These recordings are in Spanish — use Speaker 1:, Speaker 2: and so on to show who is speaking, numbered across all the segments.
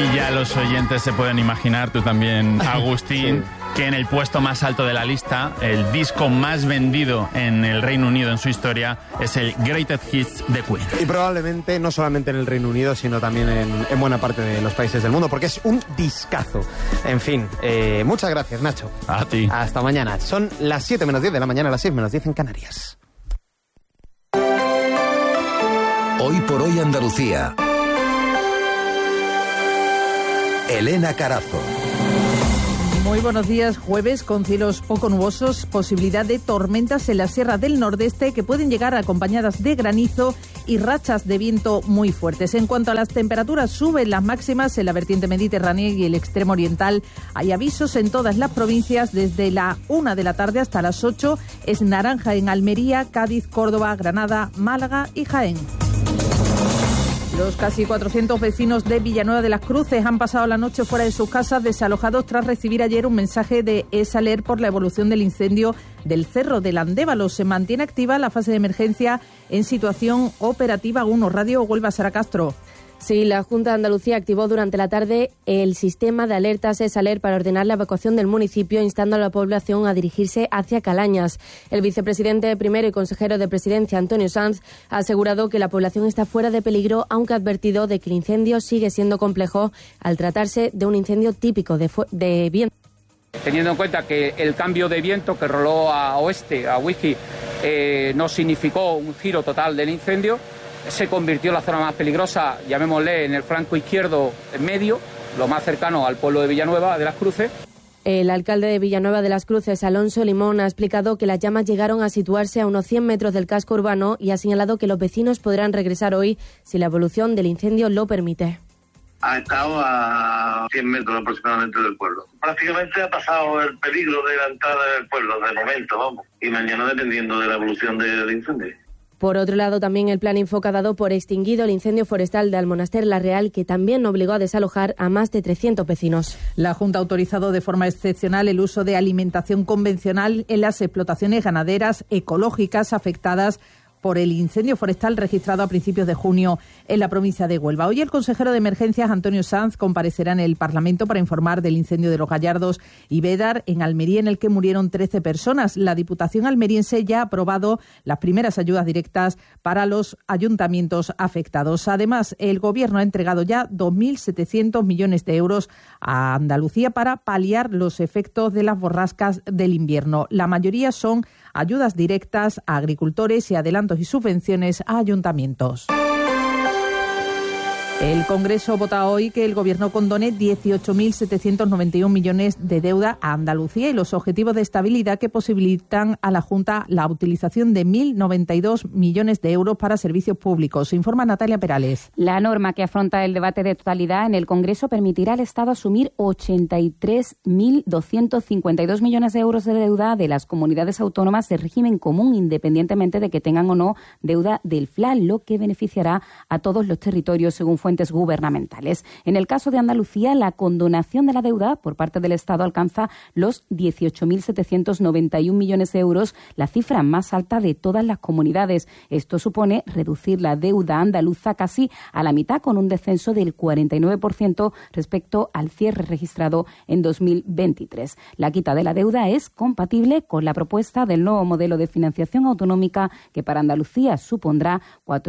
Speaker 1: Y ya los oyentes se pueden imaginar, tú también, Agustín, que en el puesto más alto de la lista, el disco más vendido en el Reino Unido en su historia, es el Greatest Hits de Queen.
Speaker 2: Y probablemente no solamente en el Reino Unido, sino también en buena parte de los países del mundo, porque es un discazo. En fin, muchas gracias, Nacho.
Speaker 1: A ti.
Speaker 2: Hasta mañana. Son las 7 menos 10 de la mañana, las 6 menos 10 en Canarias.
Speaker 3: Hoy por hoy Andalucía. Elena Carazo.
Speaker 4: Muy buenos días. Jueves con cielos poco nubosos, posibilidad de tormentas en la Sierra del Nordeste que pueden llegar acompañadas de granizo y rachas de viento muy fuertes. En cuanto a las temperaturas, suben las máximas en la vertiente mediterránea y el extremo oriental. Hay avisos en todas las provincias desde la 1 de la tarde hasta las 8. Es naranja en Almería, Cádiz, Córdoba, Granada, Málaga y Jaén. Los casi 400 vecinos de Villanueva de las Cruces han pasado la noche fuera de sus casas desalojados tras recibir ayer un mensaje de ESALER por la evolución del incendio del Cerro del Andévalo. Se mantiene activa la fase de emergencia en situación operativa 1. Radio Huelva, Sara Castro.
Speaker 5: Sí, la Junta de Andalucía activó durante la tarde el sistema de alertas ESALER para ordenar la evacuación del municipio, instando a la población a dirigirse hacia Calañas. El vicepresidente primero y consejero de Presidencia, Antonio Sanz, ha asegurado que la población está fuera de peligro, aunque ha advertido de que el incendio sigue siendo complejo al tratarse de un incendio típico de viento.
Speaker 6: Teniendo en cuenta que el cambio de viento que roló a oeste, a Whisky, no significó un giro total del incendio, se convirtió en la zona más peligrosa, llamémosle en el flanco izquierdo medio, lo más cercano al pueblo de Villanueva de las Cruces.
Speaker 5: El alcalde de Villanueva de las Cruces, Alonso Limón, ha explicado que las llamas llegaron a situarse a unos 100 metros del casco urbano y ha señalado que los vecinos podrán regresar hoy si la evolución del incendio lo permite.
Speaker 7: Ha estado a 100 metros aproximadamente del pueblo. Prácticamente ha pasado el peligro de la entrada del pueblo, de momento, vamos. Y mañana dependiendo de la evolución del incendio.
Speaker 5: Por otro lado, también el plan Infoca ha dado por extinguido el incendio forestal de Almonaster La Real, que también obligó a desalojar a más de 300 vecinos.
Speaker 4: La Junta ha autorizado de forma excepcional el uso de alimentación convencional en las explotaciones ganaderas ecológicas afectadas por el incendio forestal registrado a principios de junio en la provincia de Huelva. Hoy el consejero de Emergencias, Antonio Sanz, comparecerá en el Parlamento para informar del incendio de Los Gallardos y Bédar, en Almería, en el que murieron 13 personas. La Diputación almeriense ya ha aprobado las primeras ayudas directas para los ayuntamientos afectados. Además, el Gobierno ha entregado ya 2.700 millones de euros a Andalucía para paliar los efectos de las borrascas del invierno. La mayoría son ayudas directas a agricultores y adelantos y subvenciones a ayuntamientos. El Congreso vota hoy que el Gobierno condone 18.791 millones de deuda a Andalucía y los objetivos de estabilidad que posibilitan a la Junta la utilización de 1.092 millones de euros para servicios públicos. Informa Natalia Perales.
Speaker 8: La norma que afronta el debate de totalidad en el Congreso permitirá al Estado asumir 83.252 millones de euros de deuda de las comunidades autónomas de régimen común, independientemente de que tengan o no deuda del FLA, lo que beneficiará a todos los territorios según fuentes gubernamentales. En el caso de Andalucía, la condonación de la deuda por parte del Estado alcanza los 18.791 millones de euros, la cifra más alta de todas las comunidades. Esto supone reducir la deuda andaluza casi a la mitad, con un descenso del 49% respecto al cierre registrado en 2023. La quita de la deuda es compatible con la propuesta del nuevo modelo de financiación autonómica, que para Andalucía supondrá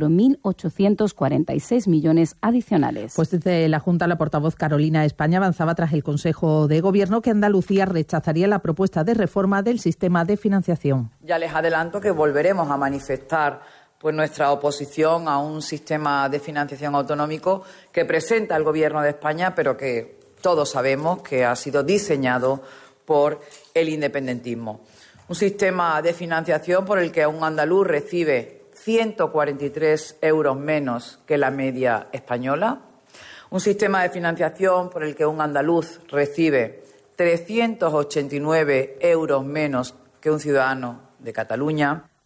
Speaker 8: 4.846 millones adicionales.
Speaker 4: Pues desde la Junta, la portavoz Carolina España avanzaba tras el Consejo de Gobierno que Andalucía rechazaría la propuesta de reforma del sistema de financiación.
Speaker 9: Ya les adelanto que volveremos a manifestar nuestra oposición a un sistema de financiación autonómico que presenta el Gobierno de España, pero que todos sabemos que ha sido diseñado por el independentismo. Un sistema de financiación por el que un andaluz recibe 143 euros menos que la media española. Un sistema de financiación por el que un andaluz recibe 389 euros menos que un ciudadano de Cataluña.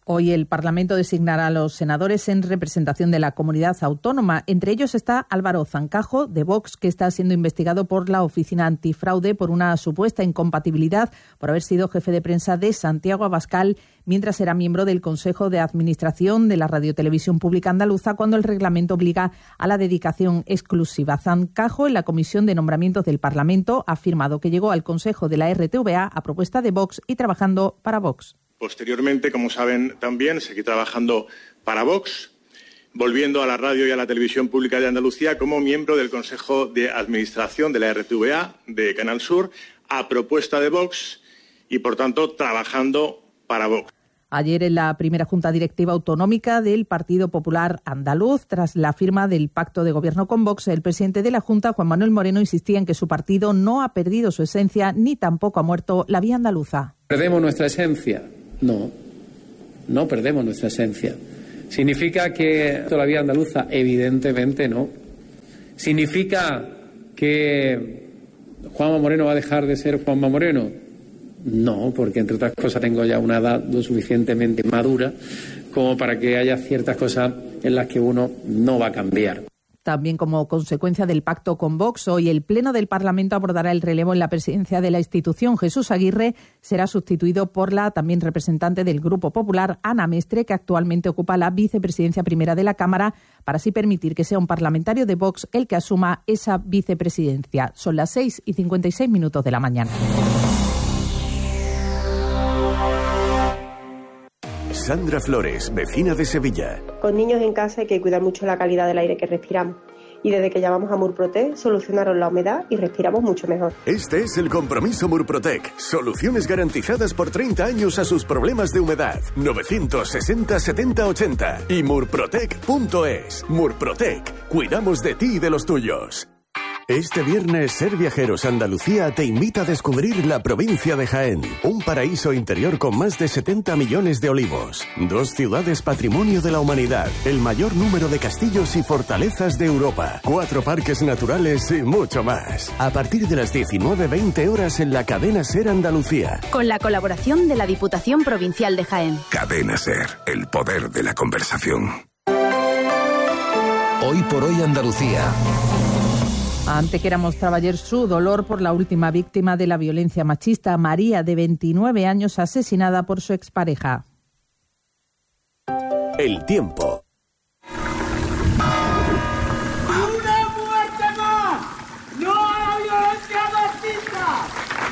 Speaker 4: Hoy el Parlamento designará a los senadores en representación de la comunidad autónoma. Entre ellos está Álvaro Zancajo, de Vox, que está siendo investigado por la Oficina Antifraude por una supuesta incompatibilidad por haber sido jefe de prensa de Santiago Abascal mientras era miembro del Consejo de Administración de la Radiotelevisión Pública Andaluza, cuando el reglamento obliga a la dedicación exclusiva. Zancajo, en la Comisión de Nombramientos del Parlamento, ha afirmado que llegó al Consejo de la RTVA a propuesta de Vox y trabajando para Vox.
Speaker 10: Posteriormente, como saben también, seguí trabajando para Vox, volviendo a la radio y a la televisión pública de Andalucía como miembro del Consejo de Administración de la RTVA de Canal Sur, a propuesta de Vox y, por tanto, trabajando para Vox.
Speaker 4: Ayer, en la primera Junta Directiva Autonómica del Partido Popular Andaluz, tras la firma del pacto de gobierno con Vox, el presidente de la Junta, Juan Manuel Moreno, insistía en que su partido no ha perdido su esencia ni tampoco ha muerto la vía andaluza.
Speaker 11: ¿Perdemos nuestra esencia? No perdemos nuestra esencia. ¿Significa que la vía andaluza? Evidentemente no. ¿Significa que Juanma Moreno va a dejar de ser Juanma Moreno? No, porque entre otras cosas tengo ya una edad lo suficientemente madura como para que haya ciertas cosas en las que uno no va a cambiar.
Speaker 4: También como consecuencia del pacto con Vox, hoy el Pleno del Parlamento abordará el relevo en la presidencia de la institución. Jesús Aguirre será sustituido por la también representante del Grupo Popular, Ana Mestre, que actualmente ocupa la vicepresidencia primera de la Cámara, para así permitir que sea un parlamentario de Vox el que asuma esa vicepresidencia. Son las 6:56 de la mañana.
Speaker 12: Sandra Flores, vecina de Sevilla.
Speaker 13: Con niños en casa hay que cuidar mucho la calidad del aire que respiramos. Y desde que llamamos a Murprotec, solucionaron la humedad y respiramos mucho mejor.
Speaker 12: Este es el compromiso Murprotec. Soluciones garantizadas por 30 años a sus problemas de humedad. 960 70 80 y murprotec.es. Murprotec. Cuidamos de ti y de los tuyos. Este viernes, Ser Viajeros Andalucía te invita a descubrir la provincia de Jaén, un paraíso interior con más de 70 millones de olivos, 2 ciudades patrimonio de la humanidad, el mayor número de castillos y fortalezas de Europa, 4 parques naturales y mucho más. A partir de las 19:20 horas en la cadena Ser Andalucía.
Speaker 14: Con la colaboración de la Diputación Provincial de Jaén.
Speaker 3: Cadena Ser, el poder de la conversación. Hoy por hoy Andalucía.
Speaker 4: Antequera mostraba ayer su dolor por la última víctima de la violencia machista, María, de 29 años, asesinada por su expareja.
Speaker 12: El tiempo.
Speaker 15: ¡Una muerte más! ¡No a la violencia machista!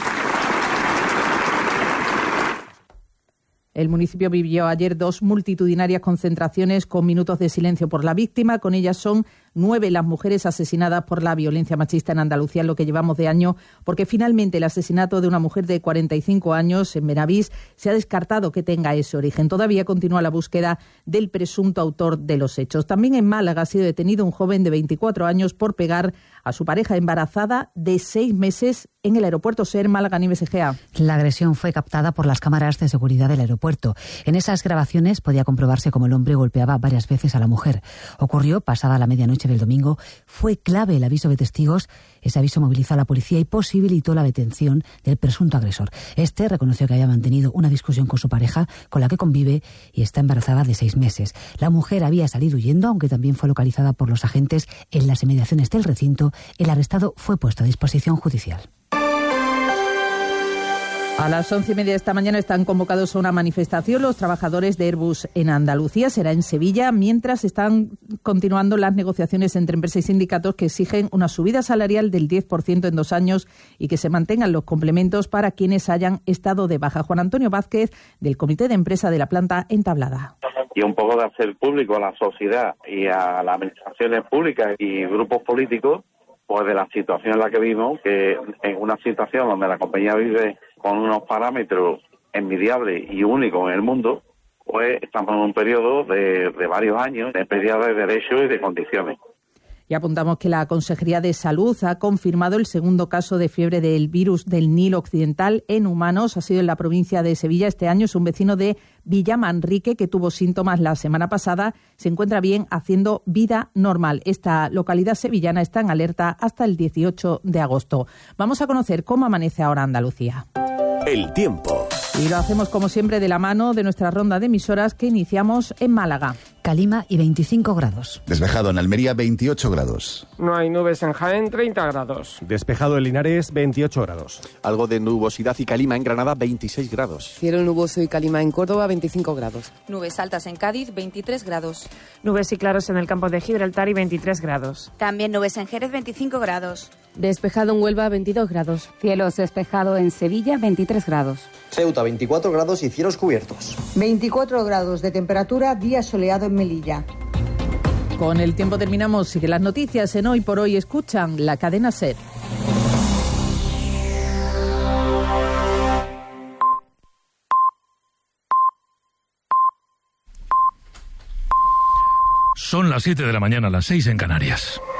Speaker 4: El municipio vivió ayer 2 multitudinarias concentraciones con minutos de silencio por la víctima. Con ellas son 9 las mujeres asesinadas por la violencia machista en Andalucía en lo que llevamos de año, porque finalmente el asesinato de una mujer de 45 años en Benavís se ha descartado que tenga ese origen. Todavía continúa la búsqueda del presunto autor de los hechos. También en Málaga ha sido detenido un joven de 24 años por pegar a su pareja embarazada de 6 meses en el aeropuerto SER Málaga-Nieves Egea.
Speaker 16: La agresión fue captada por las cámaras de seguridad del aeropuerto. En esas grabaciones podía comprobarse cómo el hombre golpeaba varias veces a la mujer. Ocurrió pasada la medianoche del domingo. Fue clave el aviso de testigos. Ese aviso movilizó a la policía y posibilitó la detención del presunto agresor. Este reconoció que había mantenido una discusión con su pareja, con la que convive, y está embarazada de 6 meses. La mujer había salido huyendo, aunque también fue localizada por los agentes en las inmediaciones del recinto. El arrestado fue puesto a disposición judicial.
Speaker 4: A las 11:30 de esta mañana están convocados a una manifestación los trabajadores de Airbus en Andalucía. Será en Sevilla, mientras están continuando las negociaciones entre empresas y sindicatos que exigen una subida salarial del 10% en 2 años y que se mantengan los complementos para quienes hayan estado de baja. Juan Antonio Vázquez, del Comité de Empresa de la planta en Tablada.
Speaker 17: Y un poco de hacer público a la sociedad y a las administraciones públicas y grupos políticos, pues de la situación en la que vivimos, que en una situación donde la compañía vive con unos parámetros envidiables y únicos en el mundo, pues estamos en un periodo de varios años de pérdida de derechos y de condiciones.
Speaker 4: Y apuntamos que la Consejería de Salud ha confirmado el segundo caso de fiebre del virus del Nilo Occidental en humanos. Ha sido en la provincia de Sevilla este año. Es un vecino de Villamanrique que tuvo síntomas la semana pasada. Se encuentra bien, haciendo vida normal. Esta localidad sevillana está en alerta hasta el 18 de agosto. Vamos a conocer cómo amanece ahora Andalucía.
Speaker 12: El tiempo.
Speaker 4: Y lo hacemos como siempre de la mano de nuestra ronda de emisoras que iniciamos en Málaga.
Speaker 16: Calima y 25 grados.
Speaker 18: Despejado en Almería, 28 grados.
Speaker 19: No hay nubes en Jaén, 30 grados.
Speaker 20: Despejado en Linares, 28 grados.
Speaker 21: Algo de nubosidad y calima en Granada, 26 grados.
Speaker 22: Cielo nuboso y calima en Córdoba, 25 grados.
Speaker 23: Nubes altas en Cádiz, 23 grados.
Speaker 24: Nubes y claros en el campo de Gibraltar y 23 grados.
Speaker 23: También nubes en Jerez, 25 grados.
Speaker 5: Despejado en Huelva, 22 grados.
Speaker 8: Cielos despejado en Sevilla, 23 grados.
Speaker 25: Ceuta, 24 grados y cielos cubiertos.
Speaker 26: 24 grados de temperatura, día soleado en Melilla.
Speaker 4: Con el tiempo terminamos. Sigue las noticias en Hoy por Hoy. Escuchan la cadena SER.
Speaker 27: Son las 7 de la mañana, las 6 en Canarias.